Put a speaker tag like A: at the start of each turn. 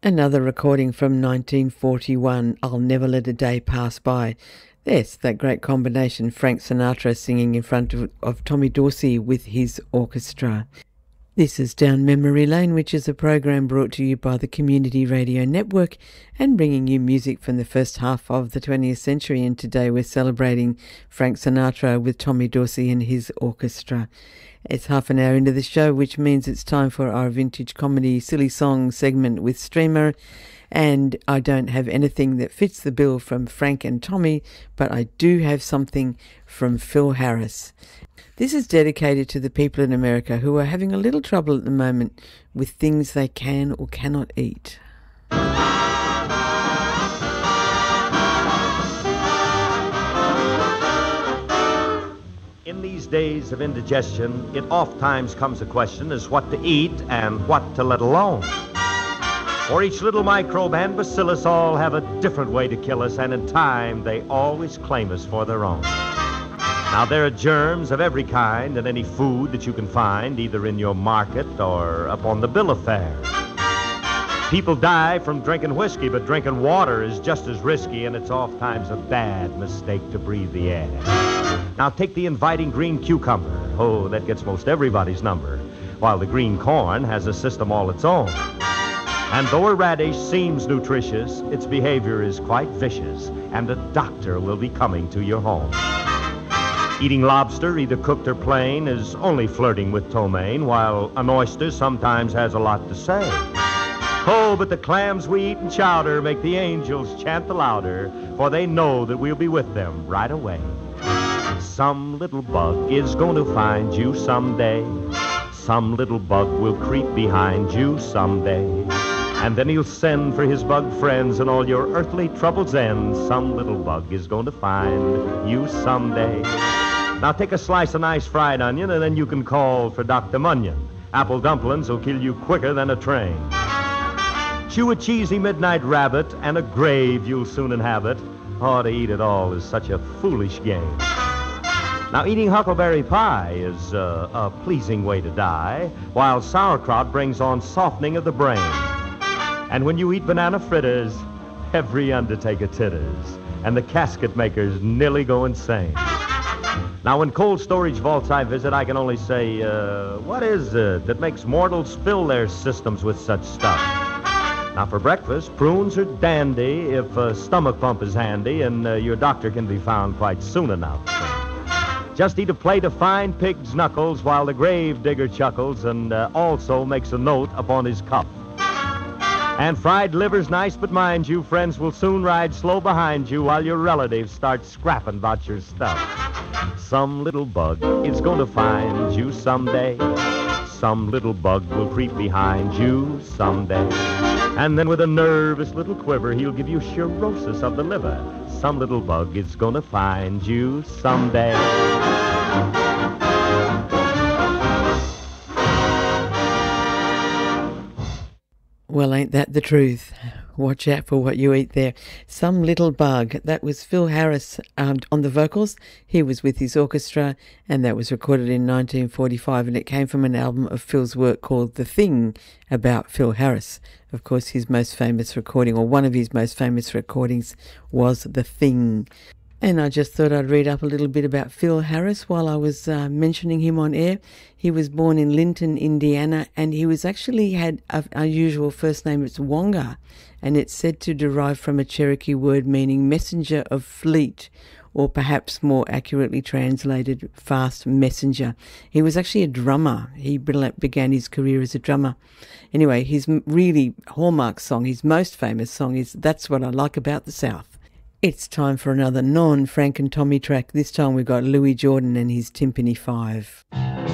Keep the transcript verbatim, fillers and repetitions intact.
A: Another recording from nineteen forty-one, I'll Never Let a Day Pass By. Yes, that great combination, Frank Sinatra singing in front of, of Tommy Dorsey with his orchestra. This is Down Memory Lane, which is a program brought to you by the Community Radio Network and bringing you music from the first half of the twentieth century. And today we're celebrating Frank Sinatra with Tommy Dorsey and his orchestra. It's half an hour into the show, which means it's time for our vintage comedy silly song segment with Streamer. And I don't have anything that fits the bill from Frank and Tommy, but I do have something from Phil Harris. This is dedicated to the people in America who are having a little trouble at the moment with things they can or cannot eat.
B: In these days of indigestion, it oft-times comes a question as what to eat and what to let alone. For each little microbe and bacillus all have a different way to kill us, and in time they always claim us for their own. Now there are germs of every kind in any food that you can find, either in your market or up on the bill of fare. People die from drinking whiskey, but drinking water is just as risky, and it's oft-times a bad mistake to breathe the air. Now take the inviting green cucumber. Oh, that gets most everybody's number, while the green corn has a system all its own. And though a radish seems nutritious, its behavior is quite vicious, and a doctor will be coming to your home. Eating lobster, either cooked or plain, is only flirting with ptomaine, while an oyster sometimes has a lot to say. Oh, but the clams we eat in chowder make the angels chant the louder, for they know that we'll be with them right away. Some little bug is going to find you someday. Some little bug will creep behind you someday. And then he'll send for his bug friends, and all your earthly troubles end. Some little bug is going to find you someday. Now take a slice of nice fried onion, and then you can call for Doctor Munyon. Apple dumplings will kill you quicker than a train. Chew a cheesy midnight rabbit, and a grave you'll soon inhabit. Oh, to eat it all is such a foolish game. Now, eating huckleberry pie is uh, a pleasing way to die, while sauerkraut brings on softening of the brain. And when you eat banana fritters, every undertaker titters, and the casket makers nearly go insane. Now, in cold storage vaults I visit, I can only say, uh, what is it that makes mortals fill their systems with such stuff? Now, for breakfast, prunes are dandy if a stomach pump is handy, and uh, your doctor can be found quite soon enough. Just eat a plate of fine pig's knuckles while the grave digger chuckles and uh, also makes a note upon his cuff. And fried liver's nice, but mind you, friends will soon ride slow behind you while your relatives start scrapping about your stuff. Some little bug is going to find you someday. Some little bug will creep behind you someday. And then with a nervous little quiver, he'll give you cirrhosis of the liver. Some little bug is going to find you someday.
A: Well, ain't that the truth? Watch out for what you eat there. Some little bug. That was Phil Harris um, on the vocals. He was with his orchestra, and that was recorded in nineteen forty-five, and it came from an album of Phil's work called The Thing, about Phil Harris. Of course, his most famous recording, or one of his most famous recordings, was The Thing. And I just thought I'd read up a little bit about Phil Harris while I was uh, mentioning him on air. He was born in Linton, Indiana, and he was actually had an unusual first name. It's Wonga, and it's said to derive from a Cherokee word meaning messenger of fleet, or perhaps more accurately translated, fast messenger. He was actually a drummer. He began his career as a drummer. Anyway, his really hallmark song, his most famous song, is That's What I Like About the South. It's time for another non-Frank and Tommy track. This time we've got Louis Jordan and his Timpani Five.